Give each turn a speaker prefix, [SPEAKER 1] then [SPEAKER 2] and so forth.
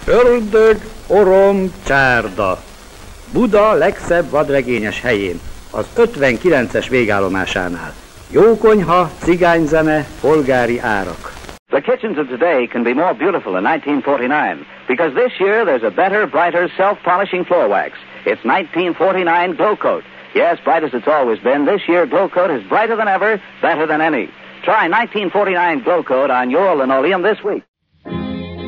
[SPEAKER 1] Ördög, orom, csárda. Buda legszebb vadregényes helyén, az 59-es végállomásánál. Jókonyha, cigányzene, polgári árak.
[SPEAKER 2] The kitchens of today can be more beautiful than 1949 because this year there's a better, brighter, self-polishing floor wax. It's 1949 Glow Coat. Yes, bright as it's always been, this year Glow Coat is brighter than ever, better than any. Try 1949 Glow Coat on your linoleum this week.